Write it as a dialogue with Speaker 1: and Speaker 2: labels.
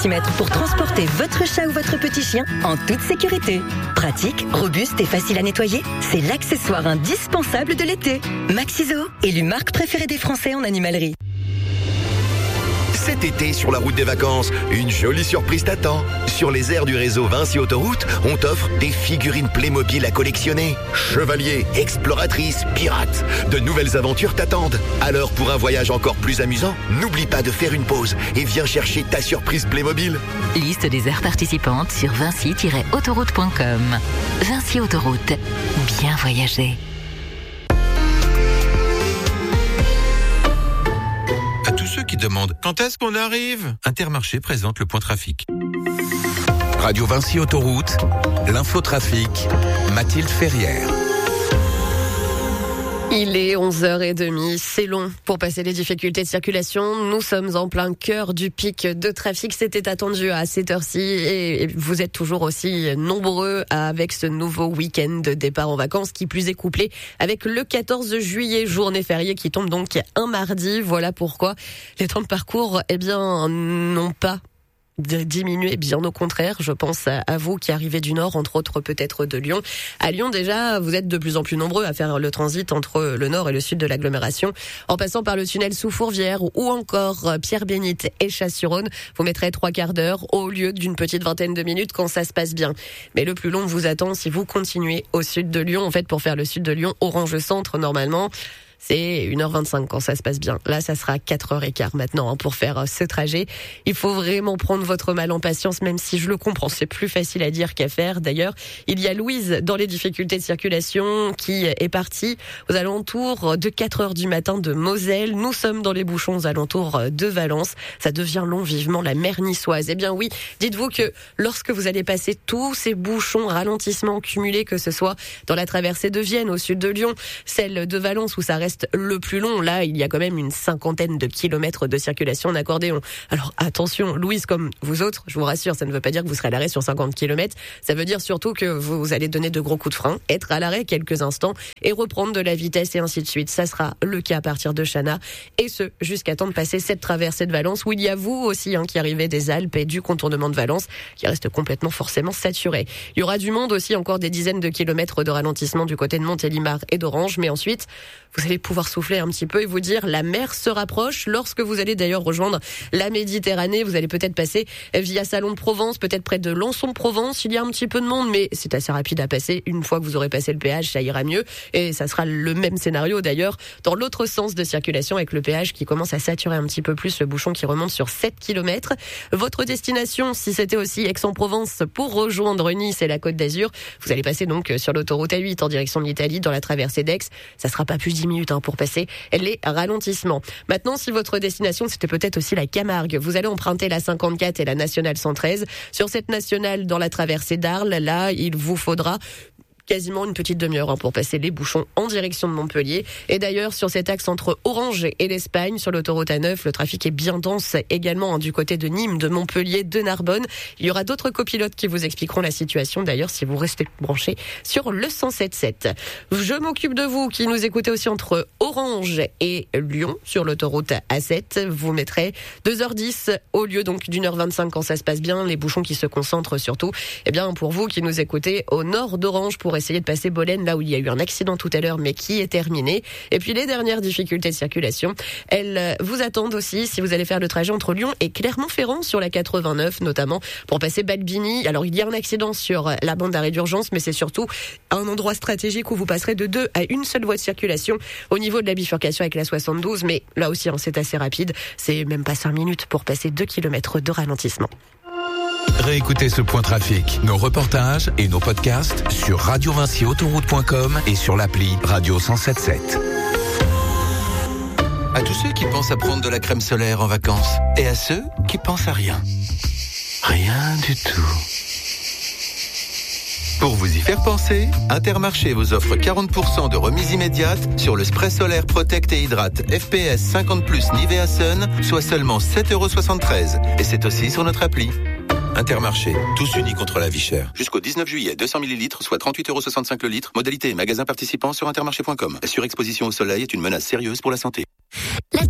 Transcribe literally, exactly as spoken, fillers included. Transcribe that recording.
Speaker 1: Pour transporter votre chat ou votre petit chien en toute sécurité. Pratique, robuste et facile à nettoyer, c'est l'accessoire indispensable de l'été. Maxiso, élu marque préférée des Français en animalerie.
Speaker 2: Cet été, sur la route des vacances, une jolie surprise t'attend. Sur les aires du réseau Vinci Autoroute, on t'offre des figurines Playmobil à collectionner. Chevaliers, exploratrices, pirates, de nouvelles aventures t'attendent. Alors pour un voyage encore plus amusant, n'oublie pas de faire une pause et viens chercher ta surprise Playmobil.
Speaker 3: Liste des aires participantes sur vinci tiret autoroute point com. Vinci Autoroute, bien voyager.
Speaker 4: À tous ceux qui demandent quand est-ce qu'on arrive, Intermarché présente le point trafic.
Speaker 5: Radio Vinci Autoroute, l'infotrafic, Mathilde Ferrière.
Speaker 6: Il est onze heures trente, c'est long pour passer les difficultés de circulation. Nous sommes en plein cœur du pic de trafic. C'était attendu à cette heure-ci et vous êtes toujours aussi nombreux avec ce nouveau week-end de départ en vacances qui plus est couplé avec le quatorze juillet, journée fériée qui tombe donc un mardi. Voilà pourquoi les temps de parcours, eh bien, n'ont pas de diminuer, bien au contraire. Je pense à vous qui arrivez du Nord, entre autres peut-être de Lyon. À Lyon, déjà, vous êtes de plus en plus nombreux à faire le transit entre le Nord et le Sud de l'agglomération, en passant par le tunnel sous Fourvière ou encore Pierre-Bénite et Chasse-sur-Rhône. Vous mettrez trois quarts d'heure au lieu d'une petite vingtaine de minutes quand ça se passe bien. Mais le plus long vous attend si vous continuez au sud de Lyon. En fait, pour faire le sud de Lyon, Orange Centre, normalement, c'est une heure vingt-cinq quand ça se passe bien. Là, ça sera quatre heures quinze maintenant hein, pour faire ce trajet. Il faut vraiment prendre votre mal en patience, même si je le comprends, c'est plus facile à dire qu'à faire. D'ailleurs, il y a Louise dans les difficultés de circulation qui est partie aux alentours de quatre heures du matin de Moselle. Nous sommes dans les bouchons aux alentours de Valence. Ça devient long vivement la mer niçoise. Eh bien oui, dites-vous que lorsque vous allez passer tous ces bouchons, ralentissements cumulés, que ce soit dans la traversée de Vienne au sud de Lyon, celle de Valence où ça reste le plus long, là, il y a quand même une cinquantaine de kilomètres de circulation en accordéon. Alors attention, Louise, comme vous autres, je vous rassure, ça ne veut pas dire que vous serez à l'arrêt sur cinquante kilomètres. Ça veut dire surtout que vous allez donner de gros coups de frein, être à l'arrêt quelques instants et reprendre de la vitesse et ainsi de suite. Ça sera le cas à partir de Chana et ce, jusqu'à temps de passer cette traversée de Valence où il y a vous aussi hein, qui arrivez des Alpes et du contournement de Valence qui reste complètement forcément saturé. Il y aura du monde aussi, encore des dizaines de kilomètres de ralentissement du côté de Montélimar et d'Orange, mais ensuite, vous allez pouvoir souffler un petit peu et vous dire la mer se rapproche. Lorsque vous allez d'ailleurs rejoindre la Méditerranée, vous allez peut-être passer via Salon de Provence, peut-être près de Lançon-Provence. Il y a un petit peu de monde, mais c'est assez rapide à passer. Une fois que vous aurez passé le péage, ça ira mieux. Et ça sera le même scénario d'ailleurs dans l'autre sens de circulation avec le péage qui commence à saturer un petit peu plus, le bouchon qui remonte sur sept kilomètres. Votre destination, si c'était aussi Aix-en-Provence pour rejoindre Nice et la Côte d'Azur, vous allez passer donc sur l'autoroute A huit en direction de l'Italie dans la traversée d'Aix. Ça sera pas plus dix minutes hein, pour passer les ralentissements. Maintenant, si votre destination, c'était peut-être aussi la Camargue, vous allez emprunter la cinquante-quatre et la nationale cent treize. Sur cette nationale, dans la traversée d'Arles, là, il vous faudra quasiment une petite demi-heure hein, pour passer les bouchons en direction de Montpellier. Et d'ailleurs, sur cet axe entre Orange et l'Espagne, sur l'autoroute A neuf, le trafic est bien dense également hein, du côté de Nîmes, de Montpellier, de Narbonne. Il y aura d'autres copilotes qui vous expliqueront la situation, d'ailleurs, si vous restez branchés sur le cent sept sept. Je m'occupe de vous qui nous écoutez aussi entre Orange et Lyon, sur l'autoroute A sept. Vous mettrez deux heures dix au lieu donc d'une heure vingt-cinq quand ça se passe bien. Les bouchons qui se concentrent surtout, eh bien, pour vous qui nous écoutez au nord d'Orange pour essayer de passer Bolène, là où il y a eu un accident tout à l'heure, mais qui est terminé. Et puis les dernières difficultés de circulation, elles vous attendent aussi si vous allez faire le trajet entre Lyon et Clermont-Ferrand sur la quatre-vingt-neuf, notamment pour passer Balbini. Alors il y a un accident sur la bande d'arrêt d'urgence, mais c'est surtout un endroit stratégique où vous passerez de deux à une seule voie de circulation au niveau de la bifurcation avec la soixante-douze. Mais là aussi, hein, c'est assez rapide. C'est même pas cinq minutes pour passer deux kilomètres de ralentissement.
Speaker 5: Réécoutez ce point trafic, nos reportages et nos podcasts sur radio vinci autoroute point com et sur l'appli Radio cent sept sept.
Speaker 4: À tous ceux qui pensent à prendre de la crème solaire en vacances et à ceux qui pensent à rien. Rien du tout. Pour vous y faire penser, Intermarché vous offre quarante pour cent de remise immédiate sur le spray solaire Protect et Hydrate F P S cinquante plus Nivea Sun, soit seulement sept euros soixante-treize. Et c'est aussi sur notre appli. Intermarché, tous unis contre la vie chère. Jusqu'au dix-neuf juillet, deux cents millilitres, soit trente-huit euros soixante-cinq le litre. Modalité et magasin participant sur intermarché point com. La surexposition au soleil est une menace sérieuse pour la santé.
Speaker 7: La